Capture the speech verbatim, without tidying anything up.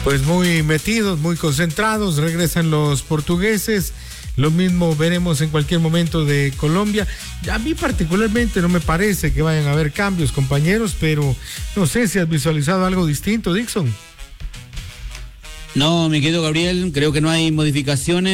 Pues muy metidos, muy concentrados, regresan los portugueses. Lo mismo veremos en cualquier momento de Colombia. A mí particularmente no me parece que vayan a haber cambios, compañeros, pero no sé si has visualizado algo distinto, Dixon. No, mi querido Gabriel, creo que no hay modificaciones.